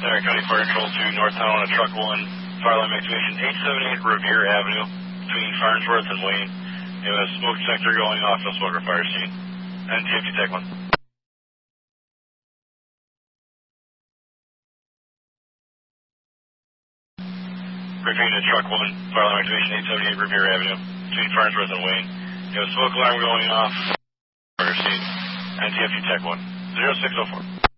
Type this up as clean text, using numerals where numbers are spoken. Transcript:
Center County Fire Control to Northtown on a truck 1, fire alarm activation 878 Revere Avenue between Farnsworth and Wayne. You have a smoke detector going off, no smoker fire scene. NTFU Tech 1. Repeating to truck 1, fire alarm activation 878 Revere Avenue between Farnsworth and Wayne. You have a smoke alarm going off, fire scene. NTFU Tech 1. 0604.